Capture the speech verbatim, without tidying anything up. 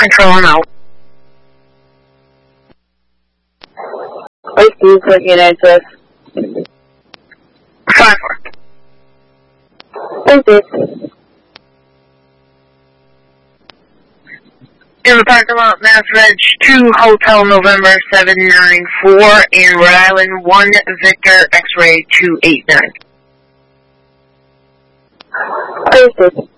control, I'm out. Wait, Steve, looking at this. five four. Thank you. In the parking lot, Mass Reg two, Hotel November seven nine four, and Rhode Island one, Victor X-Ray two eight nine. Thank you.